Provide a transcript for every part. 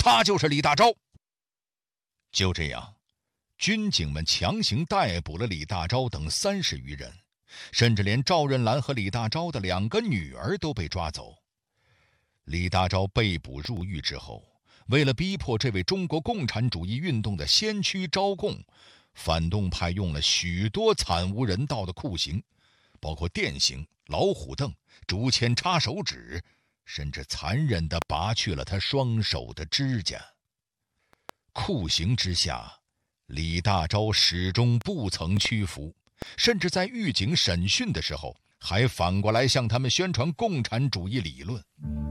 他就是李大钊。就这样，军警们强行逮捕了李大钊等30余人，甚至连赵润兰和李大钊的2个女儿都被抓走。李大钊被捕入狱之后，为了逼迫这位中国共产主义运动的先驱招供，反动派用了许多惨无人道的酷刑，包括电刑、老虎凳、竹签插手指，甚至残忍地拔去了他双手的指甲。酷刑之下，李大钊始终不曾屈服，甚至在狱警审讯的时候，还反过来向他们宣传共产主义理论。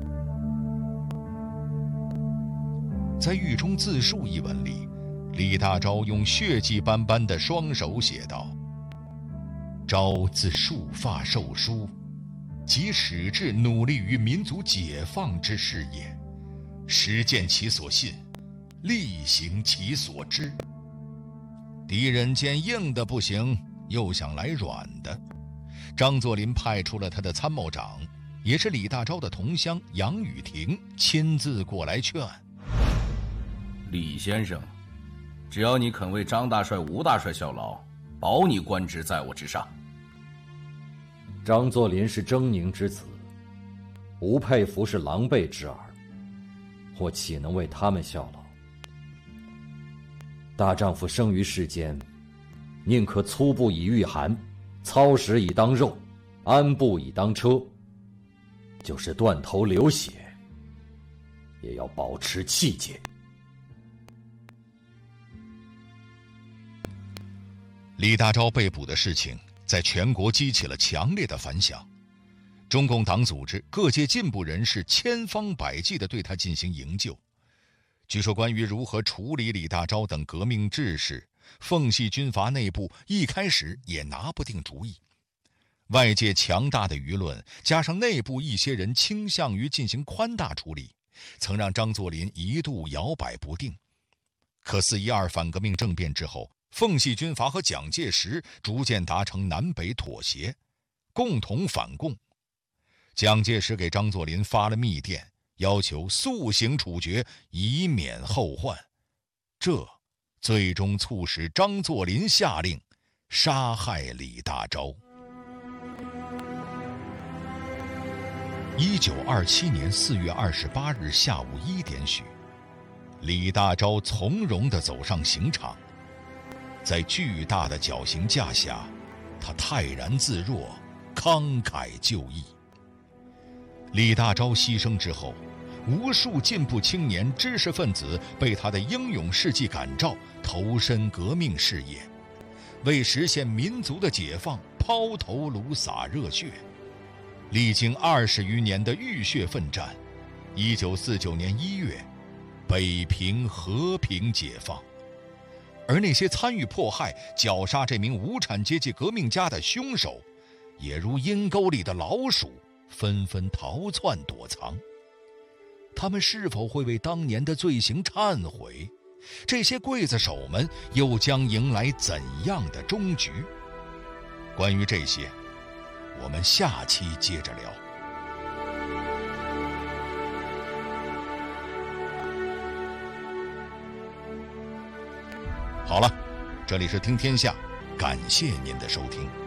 在狱中自述一文里，李大钊用血迹斑斑的双手写道：钊自束发受书，即始志努力于民族解放之事业，实践其所信，力行其所知。敌人见硬的不行，又想来软的。张作霖派出了他的参谋长，也是李大钊的同乡杨宇霆，亲自过来劝： 李先生，只要你肯为张大帅、吴大帅效劳，保你官职在我之上。 张作霖是狰狞之子，吴佩孚是狼狈之儿，我岂能为他们效劳？大丈夫生于世间，宁可粗布以御寒，操食以当肉，安步以当车，就是断头流血，也要保持气节。 李大钊被捕的事情在全国激起了强烈的反响，中共党组织、各界进步人士千方百计地对他进行营救。据说关于如何处理李大钊等革命志士，奉系军阀内部一开始也拿不定主意。外界强大的舆论加上内部一些人倾向于进行宽大处理，曾让张作霖一度摇摆不定。可4·12反革命政变之后，奉系军阀和蒋介石逐渐达成南北妥协，共同反共。蒋介石给张作霖发了密电，要求速行处决，以免后患。这最终促使张作霖下令杀害李大钊。1927年4月28日下午1点许，李大钊从容地走上刑场。在巨大的绞刑架下，他泰然自若，慷慨就义。李大钊牺牲之后，无数进步青年、知识分子被他的英勇事迹感召，投身革命事业，为实现民族的解放抛头颅洒热血。历经20余年的浴血奋战，1949年1月，北平和平解放。而那些参与迫害、绞杀这名无产阶级革命家的凶手，也如阴沟里的老鼠，纷纷逃窜躲藏。他们是否会为当年的罪行忏悔？这些刽子手们又将迎来怎样的终局？关于这些，我们下期接着聊。好了，这里是听天下，感谢您的收听。